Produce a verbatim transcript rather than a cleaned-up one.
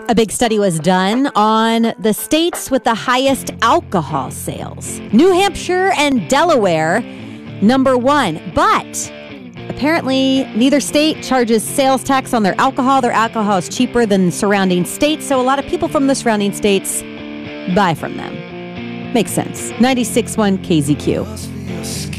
A big study was done on the states with the highest alcohol sales. New Hampshire and Delaware, number one. But apparently, neither state charges sales tax on their alcohol. Their alcohol is cheaper than surrounding states, so a lot of people from the surrounding states buy from them. Makes sense. ninety-six point one K Z Q.